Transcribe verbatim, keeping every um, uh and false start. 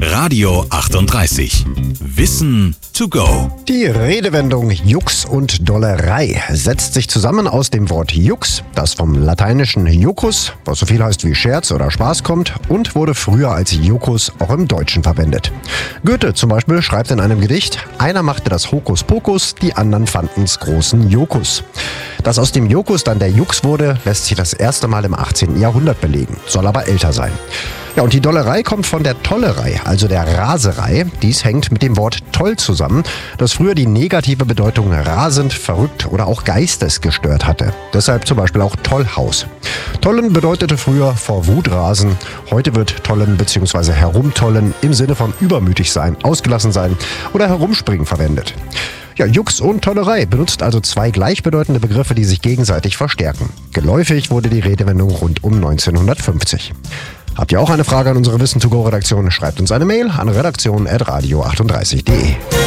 Radio achtunddreißig. Wissen to go. Die Redewendung Jux und Dollerei setzt sich zusammen aus dem Wort Jux, das vom lateinischen Jucus, was so viel heißt wie Scherz oder Spaß kommt, und wurde früher als Jokus auch im Deutschen verwendet. Goethe zum Beispiel schreibt in einem Gedicht: Einer machte das Hokuspokus, die anderen fanden's großen Jokus. Dass aus dem Jokus dann der Jux wurde, lässt sich das erste Mal im achtzehnten Jahrhundert belegen, soll aber älter sein. Ja, und die Dollerei kommt von der Tollerei, also der Raserei. Dies hängt mit dem Wort toll zusammen, das früher die negative Bedeutung rasend, verrückt oder auch geistesgestört hatte. Deshalb zum Beispiel auch Tollhaus. Tollen bedeutete früher vor Wut rasen. Heute wird tollen bzw. herumtollen im Sinne von übermütig sein, ausgelassen sein oder herumspringen verwendet. Ja, Jux und Tollerei benutzt also zwei gleichbedeutende Begriffe, die sich gegenseitig verstärken. Geläufig wurde die Redewendung rund um neunzehnhundertfünfzig. Habt ihr auch eine Frage an unsere Wissen to go Redaktion? Schreibt uns eine Mail an redaktion at radio achtunddreißig punkt de.